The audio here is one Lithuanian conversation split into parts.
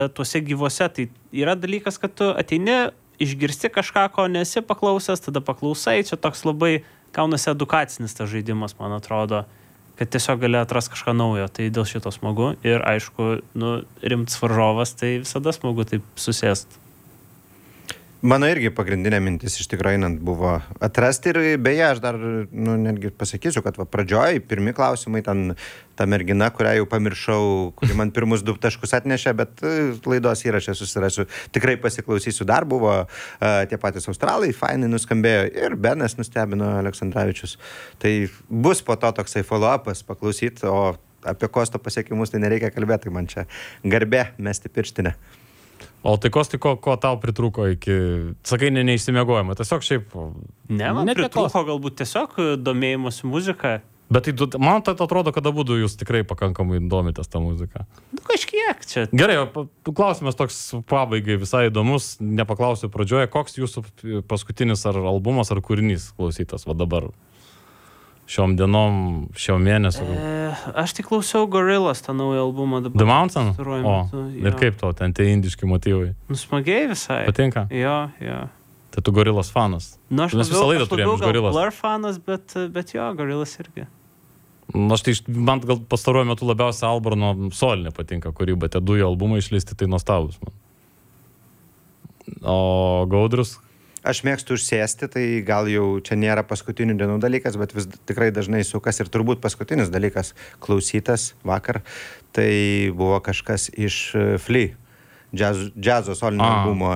tuose gyvuose. Tai yra dalykas, kad tu ateini, išgirsti kažką, ko nesi paklausęs, tada paklausai. Čia toks labai kaunasi edukacinis tas žaidimas, man atrodo, kad tiesiog gali atrasti kažką naujo. Tai dėl šito smagu. Ir aišku, rimtas varžovas, tai visada smagu taip susėsti. Mano irgi pagrindinė mintis iš tikrųjų einant buvo atrasti ir beje, aš dar netgi pasakysiu, kad pradžioj pirmi klausimai ta mergina, kurią jau pamiršau, kuri man pirmus 2 taškus atnešė, bet laidos įrašę susirasiu, tikrai pasiklausysiu, dar buvo tie patys australai, fainai nuskambėjo ir Benas nustebino Aleksandravičius. Tai bus po to toksai follow-upas paklausyti, o apie Kosto pasiekimus tai nereikia kalbėti, man čia garbė mesti pirštinę. O tai Kostai, ko tau pritrūko iki, sakai, neišsimiegojama, tiesiog šiaip... Ne, man pritrūko galbūt tiesiog domėjimus muzika. Bet tai, man tai atrodo, kad abudu jūs tikrai pakankamai domitės tą muziką. Kažkiek čia. Gerai, klausimas toks pabaigai visai įdomus, nepaklausiu pradžioje, koks jūsų paskutinis ar albumas ar kūrinys klausytas va dabar? Šiom dienom, šiom mėnesiu. Aš tik klausiau Gorillaz, tą naują albumą dabar. The Mountain? Ir kaip to, ten tie indiški motyvai? Smagiai visai. Patinka? Jo. Tai tu Gorillaz fanas? Aš visą laidą turėjom iš Gorillaz. Blur fanas, bet jo, Gorillaz irgi. Aš tai, man gal pastaruoju metu labiausiai Albarno solinė patinka kūryba, tie 2 albumai išleisti, tai nuostabus man. O Gaudrius? Aš mėgstu užsėsti, tai gal jau čia nėra paskutinių dienų dalykas, bet vis tikrai dažnai sukas ir turbūt paskutinis dalykas klausytas vakar, tai buvo kažkas iš Flea, džiazo solinio albumo.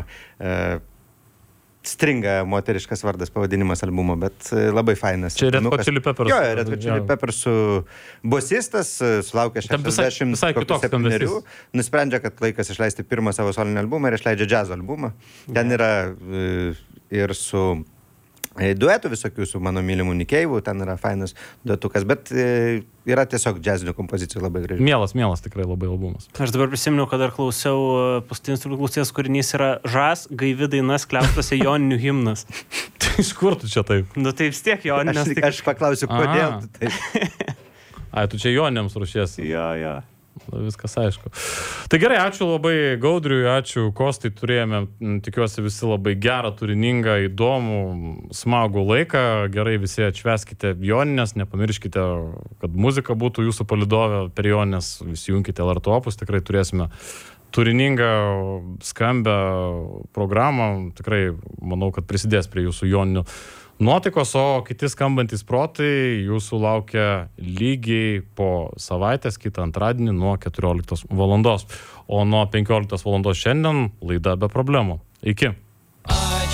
Stringa moteriškas vardas, pavadinimas albumo, bet labai fainas. Čia Red Hot Chili Peppers. Jo, Red Hot Chili Peppers bosistas, sulaukė 67, nusprendžia, kad laikas išleisti pirmą savo solinį albumą ir išleidžia džiazo albumą. Ten yra ir su duetų visokių, su mano mylimu Nikeivu, ten yra fainas duetukas, bet yra tiesiog džiazinių kompozicijų labai gražių. Mielas tikrai labai albumas. Aš dabar prisiminiau, kad dar klausiau, paskutinis klausytas kūrinys yra Žas, gaivi daina skliaustose joninių himnas. Tai iš kur tu čia taip? Tai vis tiek joninės. Aš paklausiu, kodėl tu taip. Tu čia joniniams ruošiesi. Jo. Viskas aišku. Tai gerai, ačiū labai Gaudriui, ačiū Kostai, turėjome, tikiuosi, visi labai gerą, turiningą, įdomų, smagų laiką. Gerai visi atšvęskite jonines, nepamirškite, kad muzika būtų jūsų palydovė per jonines, visi junkite LRT Opus, tikrai turėsime turiningą, skambę programą, tikrai manau, kad prisidės prie jūsų joninių nuotaikos, o kiti skambantys protai jūsų laukia lygiai po savaitės, kitą antradienį nuo 14 valandos. O nuo 15 valandos šiandien laida be problemų. Iki.